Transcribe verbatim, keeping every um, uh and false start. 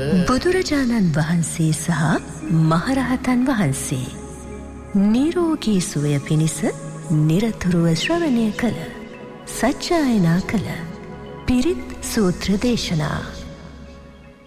බුදුරජාණන් වහන්සේ සහ මහරහතන් වහන්සේ නිරෝගී සුවය පිණිස නිරතුරුව ශ්‍රවණය කළ සජ්ජායනා කළ පිරිත් සූත්‍ර දේශනා